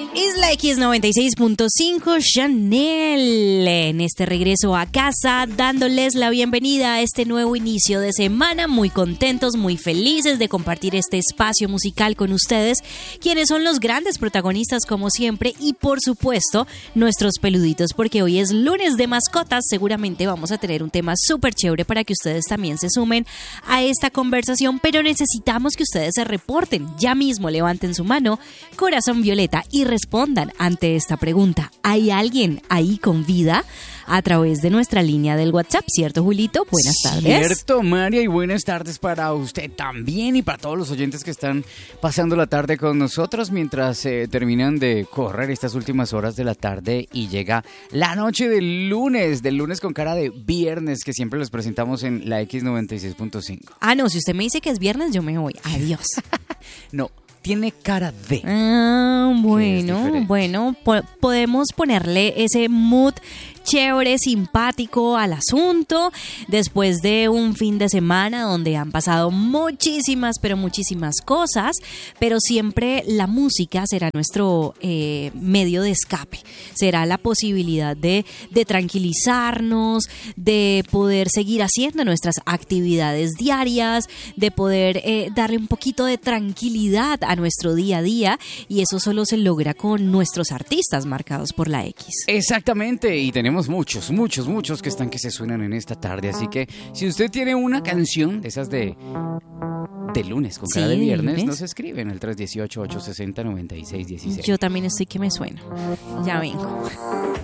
Isla X 96.5 Chanel en este regreso a casa, dándoles la bienvenida a este nuevo inicio de semana, muy contentos, muy felices de compartir este espacio musical con ustedes, quienes son los grandes protagonistas como siempre y por supuesto nuestros peluditos, porque hoy es lunes de mascotas, seguramente vamos a tener un tema súper chévere para que ustedes también se sumen a esta conversación, pero necesitamos que ustedes se reporten, ya mismo levanten su mano, corazón violeta y respondan ante esta pregunta. ¿Hay alguien ahí con vida? A través de nuestra línea del WhatsApp, ¿cierto, Julito? Buenas tardes. Cierto, María, y buenas tardes para usted también y para todos los oyentes que están pasando la tarde con nosotros mientras terminan de correr estas últimas horas de la tarde y llega la noche del lunes con cara de viernes que siempre les presentamos en la X96.5. Ah, no, si usted me dice que es viernes, yo me voy. Adiós. No. Tiene cara de... Bueno, podemos ponerle ese mood chévere, simpático al asunto, después de un fin de semana donde han pasado muchísimas cosas, pero siempre la música será nuestro medio de escape, será la posibilidad de tranquilizarnos, de poder seguir haciendo nuestras actividades diarias, de poder darle un poquito de tranquilidad a nuestro día a día, y eso solo se logra con nuestros artistas marcados por la X. Exactamente, y tenemos muchos que están que se suenan en esta tarde, así que si usted tiene una canción de esas de lunes con cara de viernes, nos escriben al 318-860-9616. Yo también estoy que me sueno. Ya vengo.